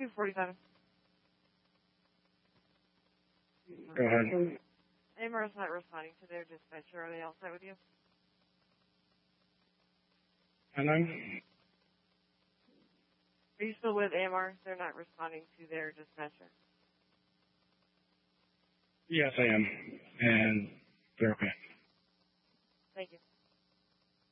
247. Go ahead. AMR is not responding to their dispatcher. Are they all set with you? Hello? Are you still with AMR? They're not responding to their dispatcher. Yes, I am. And they're okay. Thank you.